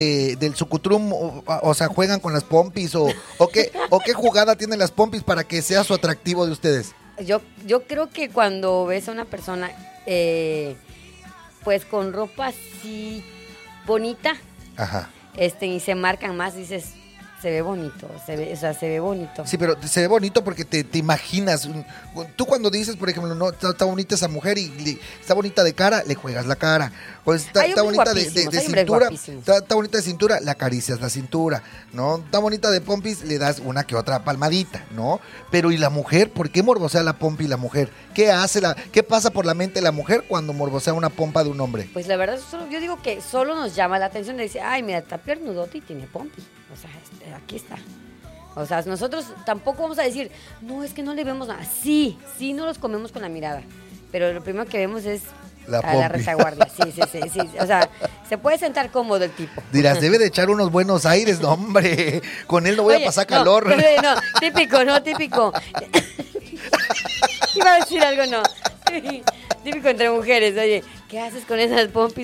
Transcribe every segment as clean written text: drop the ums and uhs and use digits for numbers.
del Sucutrum, o sea, juegan con las pompis o qué jugada tienen las pompis para que sea su atractivo de ustedes? Yo creo que cuando ves a una persona, pues con ropa así bonita, Ajá. y se marcan más, dices, se ve bonito, se ve bonito. Sí, pero se ve bonito porque te imaginas. Tú cuando dices, por ejemplo, no, está bonita esa mujer y está bonita de cara, le juegas la cara. O está bonita de cintura, está bonita de cintura, le acaricias la cintura, ¿no? Está bonita de pompis, le das una que otra palmadita, ¿no? Pero ¿y la mujer? ¿Por qué morbosea la pompa y la mujer? ¿Qué pasa por la mente de la mujer cuando morbosea una pompa de un hombre? Pues la verdad, yo digo que solo nos llama la atención de decir, ay, mira, está piernudote y tiene pompi. O sea, aquí está. O sea, nosotros tampoco vamos a decir, no, es que no le vemos nada. Sí, no los comemos con la mirada. Pero lo primero que vemos es a la retaguardia. Sí. O sea, se puede sentar cómodo el tipo. Dirás, debe de echar unos buenos aires, no, hombre. Con él no voy a pasar calor. No, típico. Iba a decir algo, no. Típico entre mujeres, oye, ¿qué haces con esas pompis?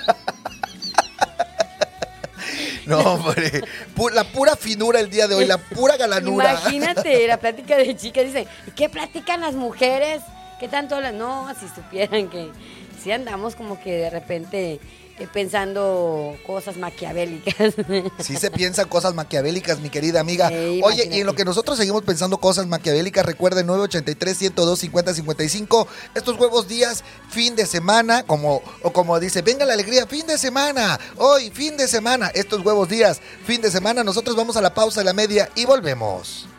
No, hombre, la pura finura el día de hoy, la pura galanura. Imagínate, la plática de chicas, dice, ¿qué platican las mujeres? ¿Qué tanto hablan? No, si supieran que sí andamos como que de repente pensando cosas maquiavélicas. Sí se piensan cosas maquiavélicas, mi querida amiga. Oye, imagínate. Y en lo que nosotros seguimos pensando cosas maquiavélicas, recuerden 983-102-5055. Estos huevos días, fin de semana, como dice, venga la alegría, fin de semana. Hoy, fin de semana. Estos huevos días, fin de semana. Nosotros vamos a la pausa de la media y volvemos.